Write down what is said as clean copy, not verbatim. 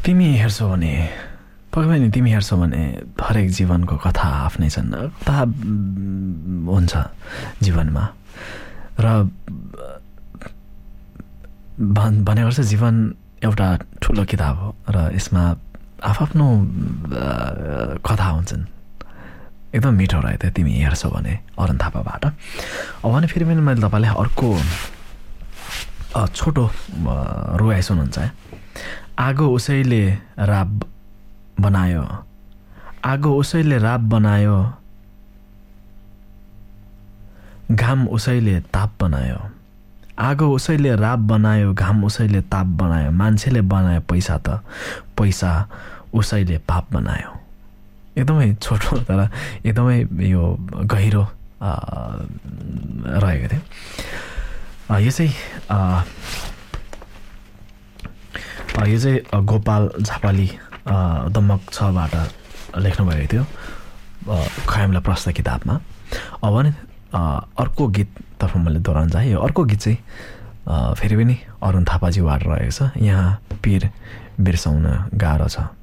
तिमी हेर्छौ भने पक्कै पनि तिमी हेर्छौ भने हरेक जीवनको कथा आफ्नै छन् कथा हुन्छ जीवनमा र भने गर्छ जीवन एउटा ठुलो किताब हो र यसमा आफ्नो कथा हुन्छन् एकदम मिठो रहेछ तिमी हेर्छौ भने अरुण थापाबाट अब भने फेरि पनि मैले तपाईँलाई अर्को छोटो रुवाई सुन्नुहुन्छ आगो उसैले राप बनायो आगो उसैले राप बनायो घाम उसैले ताप बनायो आगो उसैले राप बनायो घाम उसैले ताप बनायो मान्छेले बनायो पैसा त पैसा उसैले पाप बनायो एकदमै छोटो तर एकदमै यो गहिरो रहेको थियो यो चाहिँ गोपाल झापाली दमक 6 बाट लेख्नु भएको थियो खयामला प्रश्न किताबमा अब भने अर्को गीततर्फ मैले दोहोऱ्याउन चाहे यो अर्को गीत चाहिँ फेरि पनि अरुण थापाजीबाट रहेको छ यहाँ पीर बिर्साउन गाह्रो छ